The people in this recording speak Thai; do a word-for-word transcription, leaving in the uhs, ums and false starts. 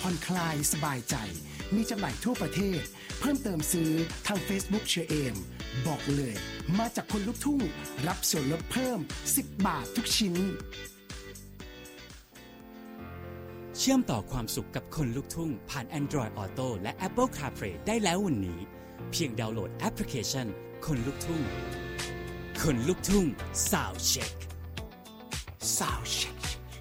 ผ่อนคลายสบายใจมีจำหน่ายทั่วประเทศเพิ่มเติมซื้อทาง Facebook เชอเอมบอกเลยมาจากคนลุกทุ่งรับส่วนลดเพิ่มสิบบาททุกชิ้นเชื่อมต่อความสุขกับคนลุกทุ่งผ่าน Android Auto และ Apple CarPlay ได้แล้ววันนี้เพียงดาวน์โหลดแอปพลิเคชันคนลุกทุ่งคนลุกทุ่ง Sound Check Sound Check